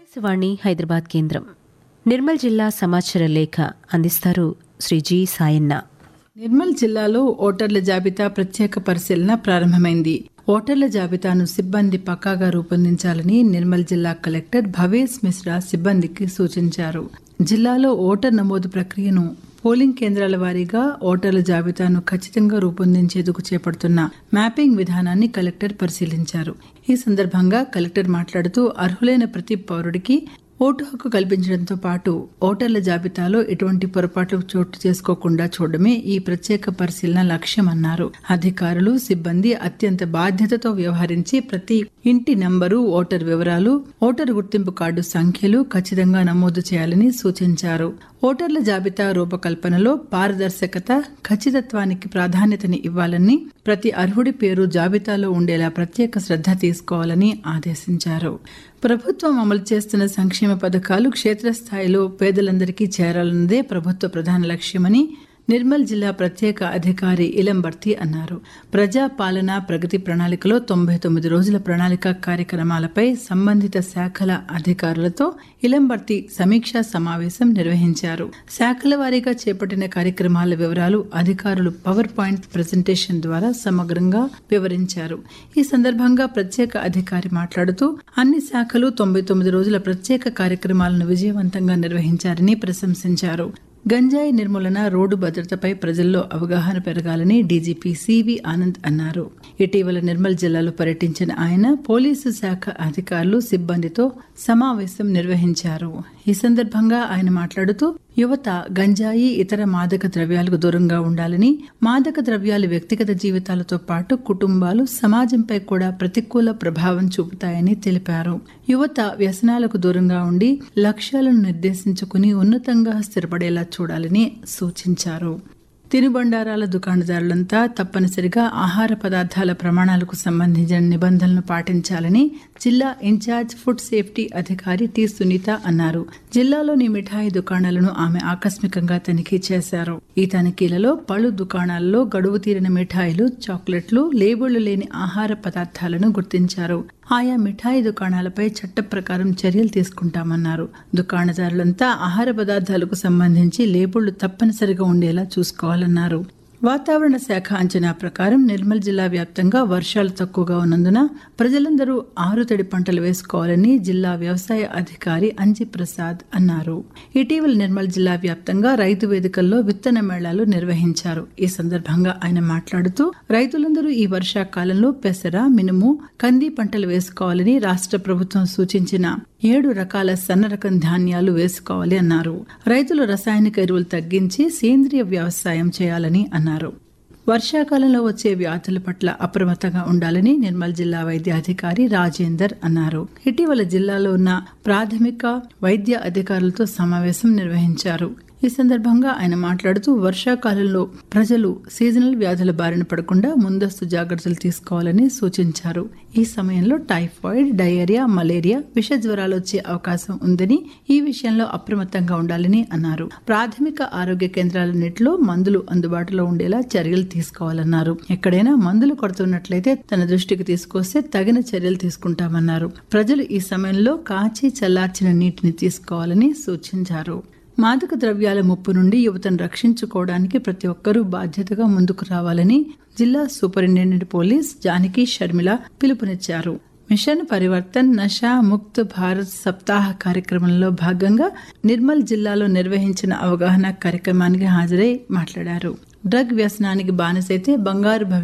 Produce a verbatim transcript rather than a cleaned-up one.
ఆకాశవాణి హైదరాబాద్ కేంద్రం. నిర్మల్ జిల్లా సమాచార లేఖ అందిస్తారు శ్రీ జి సాయన్న. నిర్మల్ జిల్లాలో ఓటర్ల జాబితా ప్రత్యేక పరిశీలన ప్రారంభమైంది. ఓటర్ల జాబితాను సిబ్బంది పక్కాగా రూపొందించాలని నిర్మల్ జిల్లా కలెక్టర్ భవేష్ మిశ్రా సిబ్బందికి సూచించారు. జిల్లాలో ఓటర్ నమోదు ప్రక్రియను పోలింగ్ కేంద్రాల వారీగా ఓటర్ల జాబితాను ఖచ్చితంగా రూపొందించేందుకు చేపడుతున్న మ్యాపింగ్ విధానాన్ని కలెక్టర్ పరిశీలించారు. ఈ సందర్భంగా కలెక్టర్ మాట్లాడుతూ అర్హులైన ప్రతి పౌరుడికి ఓటు హక్కు కల్పించడంతో పాటు ఓటర్ల జాబితాలో ఎటువంటి పొరపాట్లు చోటు చేసుకోకుండా చూడడమే ఈ ప్రత్యేక పరిశీలన లక్ష్యమన్నారు. అధికారులు సిబ్బంది అత్యంత బాధ్యతతో వ్యవహరించి ప్రతి ఇంటి నంబరు, ఓటర్ వివరాలు, ఓటరు గుర్తింపు కార్డు సంఖ్యలు ఖచ్చితంగా నమోదు చేయాలని సూచించారు. ఓటర్ల జాబితా రూపకల్పనలో పారదర్శకత, ఖచ్చితత్వానికి ప్రాధాన్యతని ఇవ్వాలని, ప్రతి అర్హుడి పేరు జాబితాలో ఉండేలా ప్రత్యేక శ్రద్ధ తీసుకోవాలని ఆదేశించారు. ప్రభుత్వం అమలు చేస్తున్న సంక్షేమ పథకాలు క్షేత్రస్థాయిలో పేదలందరికీ చేరాలన్నదే ప్రభుత్వ ప్రధాన లక్ష్యమని నిర్మల్ జిల్లా ప్రత్యేక అధికారి ఇలంబర్తి అన్నారు. ప్రజా పాలన ప్రగతి ప్రణాళికలో తొంభై తొమ్మిది రోజుల ప్రణాళిక కార్యక్రమాలపై సంబంధిత శాఖల అధికారులతో ఇలంబర్తి సమీక్షా సమావేశం నిర్వహించారు. శాఖల వారీగా చేపట్టిన కార్యక్రమాల వివరాలు అధికారులు పవర్ పాయింట్ ప్రెజెంటేషన్ ద్వారా సమగ్రంగా వివరించారు. ఈ సందర్భంగా ప్రత్యేక అధికారి మాట్లాడుతూ అన్ని శాఖలు తొంభై తొమ్మిది రోజుల ప్రత్యేక కార్యక్రమాలను విజయవంతంగా నిర్వహించారని ప్రశంసించారు. గంజాయి నిర్మూలన, రోడ్డు భద్రతపై ప్రజల్లో అవగాహన పెరగాలని డీజీపీ సివి ఆనంద్ అన్నారు. ఇటీవల నిర్మల్ జిల్లాలో పర్యటించిన ఆయన పోలీసు శాఖ అధికారులు, సిబ్బందితో సమావేశం నిర్వహించారు. ఈ సందర్భంగా ఆయన మాట్లాడుతూ యువత గంజాయి, ఇతర మాదక ద్రవ్యాలకు దూరంగా ఉండాలని, మాదక ద్రవ్యాలు వ్యక్తిగత జీవితాలతో పాటు కుటుంబాలు, సమాజంపై కూడా ప్రతికూల ప్రభావం చూపుతాయని తెలిపారు. యువత వ్యసనాలకు దూరంగా ఉండి లక్ష్యాలను నిర్దేశించుకుని ఉన్నతంగా స్థిరపడేలా చూడాలని సూచించారు. తినుబండారాల దుకాణదారులంతా తప్పనిసరిగా ఆహార పదార్థాల ప్రమాణాలకు సంబంధించిన నిబంధనలను పాటించాలని జిల్లా ఇన్ఛార్జ్ ఫుడ్ సేఫ్టీ అధికారి టి సునీత అన్నారు. జిల్లాలోని మిఠాయి దుకాణాలను ఆమె ఆకస్మికంగా తనిఖీ చేశారు. ఈ తనిఖీలలో పలు దుకాణాల్లో గడువు తీరిన మిఠాయిలు, చాక్లెట్లు, లేబుళ్లు లేని ఆహార పదార్థాలను గుర్తించారు. ఆయా మిఠాయి దుకాణాలపై చట్ట ప్రకారం చర్యలు తీసుకుంటామన్నారు. దుకాణదారులంతా ఆహార పదార్థాలకు సంబంధించి లేబుళ్లు తప్పనిసరిగా ఉండేలా చూసుకోవాలన్నారు. వాతావరణ శాఖ అంచనా ప్రకారం నిర్మల్ జిల్లా వ్యాప్తంగా వర్షాలు తక్కువగా ఉన్నందున ప్రజలందరూ ఆరుతడి పంటలు వేసుకోవాలని జిల్లా వ్యవసాయ అధికారి అంజి ప్రసాద్ అన్నారు. ఇటీవల నిర్మల్ జిల్లా వ్యాప్తంగా రైతు వేదికల్లో విత్తన మేళాలు నిర్వహించారు. ఈ సందర్భంగా ఆయన మాట్లాడుతూ రైతులందరూ ఈ వర్షాకాలంలో పెసర, మినుము, కంది పంటలు వేసుకోవాలని రాష్ట్ర ప్రభుత్వం సూచించిన ఏడు రకాల సన్న రకం ధాన్యాలు వేసుకోవాలి అన్నారు. రైతులు రసాయనిక ఎరువులు తగ్గించి సేంద్రియ వ్యవసాయం చేయాలని అన్నారు. వర్షాకాలంలో వచ్చే వ్యాధుల పట్ల అప్రమత్తంగా ఉండాలని నిర్మల్ జిల్లా వైద్య అధికారి రాజేందర్ అన్నారు. ఇటీవల జిల్లాలో ఉన్న ప్రాథమిక వైద్య అధికారులతో సమావేశం నిర్వహించారు. ఈ సందర్భంగా ఆయన మాట్లాడుతూ వర్షాకాలంలో ప్రజలు సీజనల్ వ్యాధుల బారిన పడకుండా ముందస్తు జాగ్రత్తలు తీసుకోవాలని సూచించారు. ఈ సమయంలో టైఫాయిడ్, డయేరియా, మలేరియా, విష జ్వరాలు వచ్చే అవకాశం ఉందని, ఈ విషయంలో అప్రమత్తంగా ఉండాలని అన్నారు. ప్రాథమిక ఆరోగ్య కేంద్రాలన్నింటిలో మందులు అందుబాటులో ఉండేలా చర్యలు తీసుకోవాలన్నారు. ఎక్కడైనా మందులు కొడుతున్నట్లయితే తన దృష్టికి తీసుకొస్తే తగిన చర్యలు తీసుకుంటామన్నారు. ప్రజలు ఈ సమయంలో కాచి చల్లార్చిన నీటిని తీసుకోవాలని సూచించారు. మాదక ద్రవ్యాల ముప్పు నుండి యువతను రక్షించుకోవడానికి ప్రతి ఒక్కరూ బాధ్యతగా ముందుకు రావాలని జిల్లా సూపరింటెండెంట్ పోలీస్ జానకి షర్మిల పిలుపునిచ్చారు. మిషన్ పరివర్తన్ నషా ముక్త్ భారత్ సప్తాహ కార్యక్రమంలో భాగంగా నిర్మల్ జిల్లాలో నిర్వహించిన అవగాహన కార్యక్రమానికి హాజరై మాట్లాడారు. డ్రగ్ వ్యసనానికి బానిసైతే బంగారు